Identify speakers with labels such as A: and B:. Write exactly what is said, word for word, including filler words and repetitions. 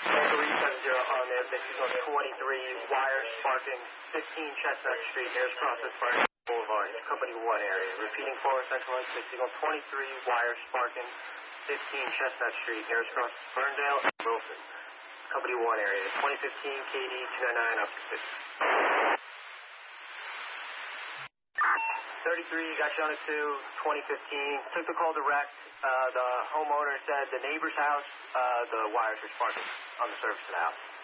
A: three seven zero on there, sixty on twenty-three, wires sparking, fifteen Chestnut Street, nearest crossing Burn Boulevard, Company one area. Repeating forward, Central Line sixty on twenty-three, wires sparking, fifteen Chestnut Street, nearest crossing Ferndale and Wilson, Company one area. twenty fifteen K D two ninety-nine up to six. thirty-three, got you on a two, twenty fifteen. Took the call direct. Uh, the homeowner said the neighbor's house, uh, the wires were sparking on the surface of the house.